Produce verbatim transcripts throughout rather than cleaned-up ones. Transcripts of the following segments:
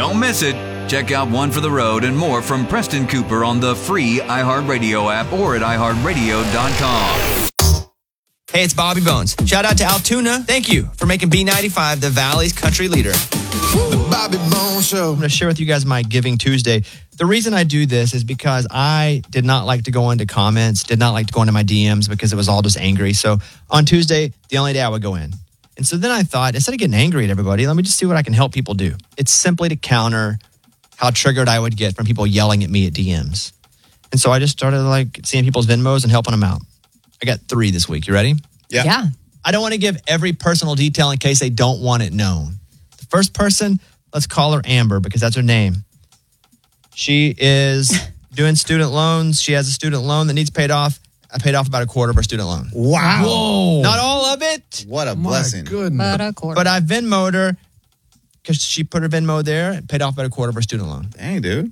Don't miss it. Check out One for the Road and more from Preston Cooper on the free iHeartRadio app or at i heart radio dot com. Hey, it's Bobby Bones. Shout out to Altoona. Thank you for making B ninety-five the Valley's country leader. The Bobby Bones Show. I'm going to share with you guys my Giving Tuesday. The reason I do this is because I did not like to go into comments, did not like to go into my D Ms because it was all just angry. So on Tuesday, the only day I would go in. And so then I thought, instead of getting angry at everybody, let me just see what I can help people do. It's simply to counter how triggered I would get from people yelling at me at D Ms. And so I just started like seeing people's Venmos and helping them out. I got three this week. You ready? Yeah. Yeah. I don't want to give every personal detail in case they don't want it known. The first person, let's call her Amber because that's her name. She is doing student loans. She has a student loan that needs paid off. I paid off about a quarter of her student loan. Wow. Whoa. Not all of it, What a My blessing. goodness. But a quarter. but I Venmo'd her because she put her Venmo there and paid off about a quarter of her student loan. Dang, dude.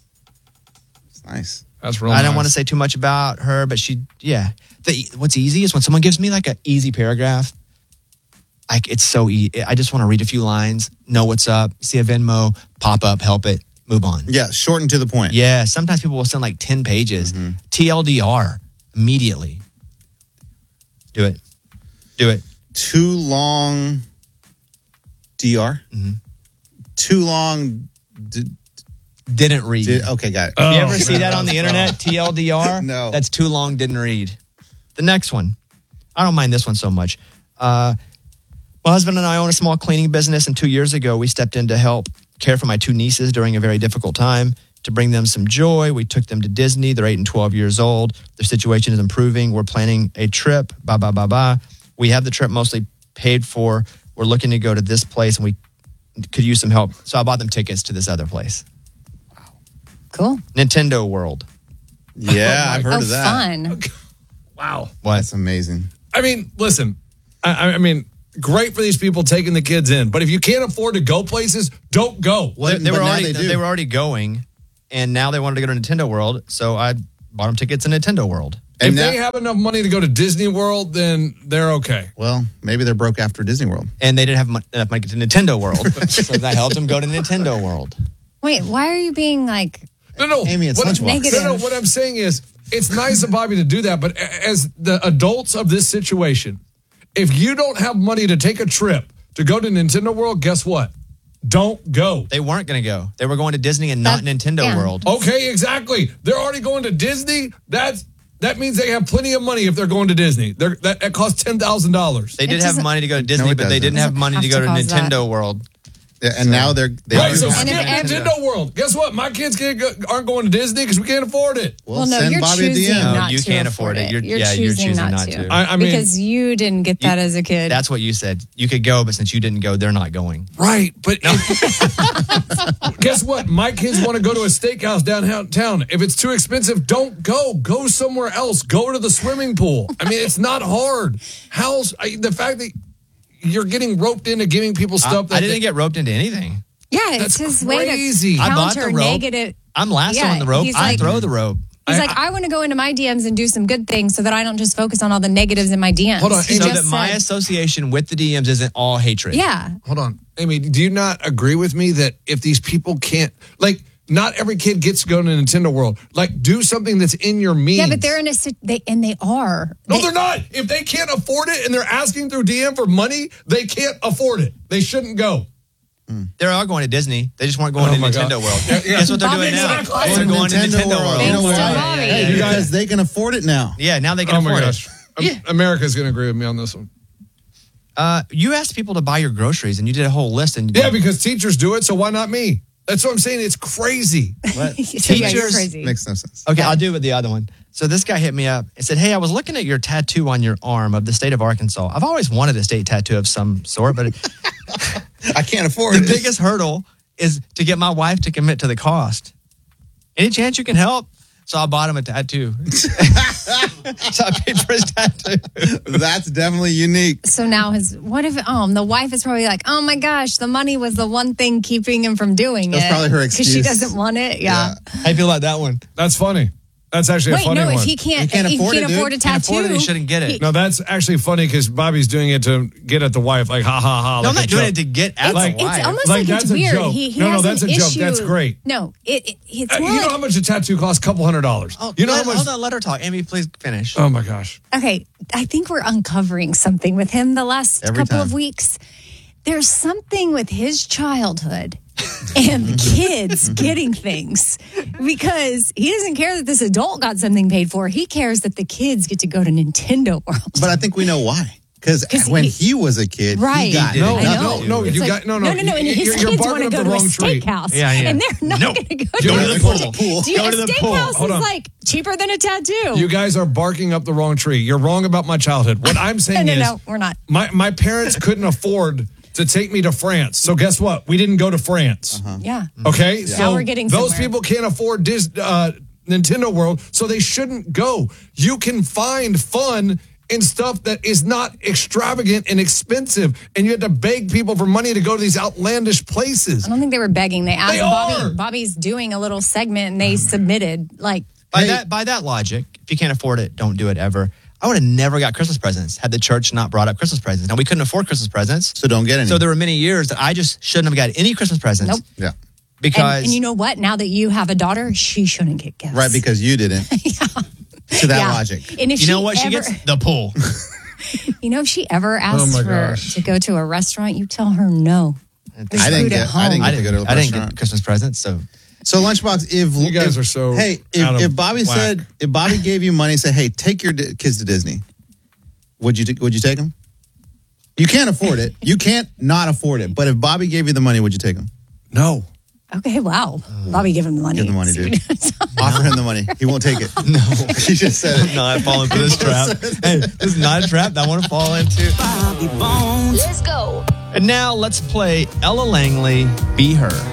It's nice. That's real I don't nice. want to say too much about her, but she, yeah. The, what's easy is when someone gives me like an easy paragraph. I, it's so easy. I just want to read a few lines, know what's up, see a Venmo, pop up, help it, move on. Yeah, short and to the point. Yeah, sometimes people will send like ten pages. Mm-hmm. T L D R immediately. Do it. Do it. Too long D R. Mm-hmm. Too long. D- Didn't read. did, okay, got it. you ever see that on the internet? T L D R? No. That's too long, didn't read. The next one. I don't mind this one so much. Uh, my husband and I own a small cleaning business, and two years ago, we stepped in to help care for my two nieces during a very difficult time. To bring them some joy, we took them to Disney. They're eight and twelve years old. Their situation is improving. We're planning a trip. Ba, ba, ba, ba. We have the trip mostly paid for. We're looking to go to this place, and we could use some help. So I bought them tickets to this other place. Cool. Nintendo World. Yeah, I've heard Oh, of that. fun. Wow. What? That's amazing. I mean, listen, I, I mean, great for these people taking the kids in, but if you can't afford to go places, don't go. They, they But were now already they they, do. were already going, and now they wanted to go to Nintendo World, so I bought them tickets to Nintendo World. If And they now- have enough money to go to Disney World, then they're okay. Well, maybe they're broke after Disney World. And they didn't have mon- enough money to Nintendo World, so that helped them go to Nintendo World. Wait, why are you being like, No, no. Amy, it's what, Lunchbox. Negative. No, no. What I'm saying is, it's nice of Bobby to do that, but a- as the adults of this situation, if you don't have money to take a trip to go to Nintendo World, guess what? Don't go. They weren't going to go. They were going to Disney and not That- Nintendo yeah. World. Okay, exactly. They're already going to Disney. That's that means they have plenty of money if they're going to Disney. They're, that, that costs ten thousand dollars. They It did have doesn't- money to go to Disney, it but they doesn't. didn't have Doesn't money to have go to to cause that. Nintendo World. Yeah, and now they're they Right, are so going And skip if- and- Nintendo World. Guess what? My kids can't go, aren't going to Disney because we can't afford it. Well, well, no, send you're Bobby a D choosing M. No, not you to can't afford afford it. it. You're- You're yeah, you're choosing, choosing not, not to. to. I- I mean- because you didn't get that as a kid. That's what you said. You could go, but since you didn't go, they're not going. Right, but if- guess what? My kids want to go to a steakhouse downtown. If it's too expensive, don't go. Go somewhere else. Go to the swimming pool. I mean, it's not hard. How's I, the fact that you're getting roped into giving people stuff? I, that I didn't they- get roped into anything. yeah, it's That's his crazy. way to I bought counter the rope. negative. I'm last Yeah, on the rope. he's I like- throw the rope. He's I- like, I want to go into my D Ms and do some good things so that I don't just focus on all the negatives in my D Ms. Hold on, He So just that my said- association with the D Ms isn't all hatred. yeah. Hold on, Amy. Do you not agree with me that if these people can't, like, not every kid gets to go to Nintendo World. Like, do something that's in your means. Yeah, but they're in a sit- they and they are. No, They- they're not. If they can't afford it and they're asking through D M for money, they can't afford it. They shouldn't go. They're all going to Disney. They just weren't going Oh to my Nintendo God. World. Yeah, yeah. Guess what they're Bobby, doing now? exactly. They're going to Nintendo World. Thanks You know to why? Bobby. Hey, You guys- because they can afford it now. Yeah, now they can Oh my afford gosh. it. Am- America's going to agree with me on this one. Uh, you asked people to buy your groceries, and you did a whole list. And Yeah, because teachers do it, so why not me? That's what I'm saying. It's crazy. What? So, yeah, you're Teachers crazy. Makes no sense. Okay, I'll do it with the other one. So this guy hit me up and said, hey, I was looking at your tattoo on your arm of the state of Arkansas. I've always wanted a state tattoo of some sort, but it, I can't afford the it. biggest hurdle is to get my wife to commit to the cost. Any chance you can help? So I bought him a tattoo. So I paid for his tattoo. That's definitely unique. So now his what if um the wife is probably like, oh my gosh, the money was the one thing keeping him from doing That's it. probably her because she excuse. doesn't want it. Yeah. How you feel about that one? That's funny. That's actually a Wait, funny no, one. if he can't, He can't he afford can't it, dude. afford a Can't tattoo, afford it, he shouldn't get it. he- No, that's actually funny because Bobby's doing it to get at the wife. Like, ha, ha, ha. No, I'm like a not doing joke. it to get at Like- the wife. It's almost Like, like, that's it's a weird. joke. He, he No, no, has that's an a joke. issue. That's great. No, it, it, it's Uh, more you know like, how much a tattoo costs? A couple hundred dollars. Oh, you know let, how much? hold on, let her talk. Amy, please finish. Oh, my gosh. okay, I think we're uncovering something with him the last Every couple time. of weeks. There's something with his childhood and the kids getting things because he doesn't care that this adult got something paid for. He cares that the kids get to go to Nintendo World. But I think we know why. Because 'Cause when he- he, was a kid, Right. he got No, I nothing know. to do no, with It's you it. got- no, no. no, no, and his You're- you're kids barking want to up go the to a wrong tree. steakhouse. Yeah, yeah. And they're not No. going to go Go to to a the pool. Pool. Do you, Go a to the pool. steakhouse Hold is on. like cheaper than a tattoo. You guys are barking up the wrong tree. You're wrong about my childhood. What I'm saying no, is, no, we're not. My, my parents couldn't afford to take me to France. So guess what? We didn't go to France. Yeah. Okay, so Now we're getting those somewhere. people can't afford Dis, uh, Nintendo World, so they shouldn't go. You can find fun in stuff that is not extravagant and expensive, and you had to beg people for money to go to these outlandish places. I don't think they were begging. They asked They Bobby. are. Bobby's doing a little segment, and they submitted like. By Hey. that by that logic, if you can't afford it, don't do it ever. I would have never got Christmas presents had the church not brought up Christmas presents. Now we couldn't afford Christmas presents, So don't get any. so there were many years that I just shouldn't have got any Christmas presents. Nope. yeah. Because And, and you know what? Now that you have a daughter, she shouldn't get gifts. Right, because you didn't. To that Yeah. logic. And if you she know what? She ever, gets the pool. you know, if she ever asks my for gosh. to go to a restaurant, you tell her no. There's I didn't food get. at home. I didn't I get to go didn't, to a I didn't restaurant. get Christmas presents, so So Lunchbox, if You guys if- are so hey, out of if, if Bobby whack. said if Bobby gave you money, say, hey, take your di- kids to Disney, would you t- would you take them? You can't afford it. You can't not afford it. But if Bobby gave you the money, would you take him? No. Okay, wow. Bobby, give him the money. Give the money, dude. Offer him the money. He won't take it. No, she just said it. not falling for this trap. Hey, this is not a trap that I want to fall into. Let's go. And now let's play Ella Langley, Be Her.